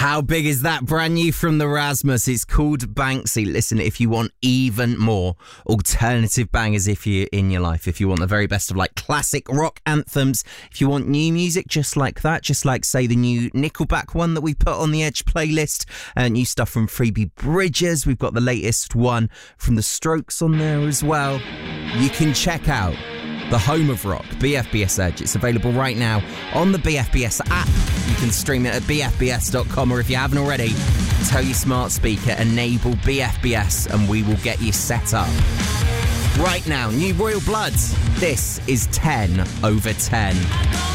How big is that? Brand new from the Rasmus. It's called Banksy. Listen, if you want even more alternative bangers in your life, if you want the very best of like classic rock anthems, if you want new music just like that, just like say the new Nickelback one that we put on the Edge playlist, new stuff from Phoebe Bridgers. We've got the latest one from The Strokes on there as well. You can check out the home of rock, BFBS Edge. It's available right now on the BFBS app. You can stream it at bfbs.com, or if you haven't already, tell your smart speaker, enable BFBS, and we will get you set up. Right now, New Royal Bloods. This is 10 over 10.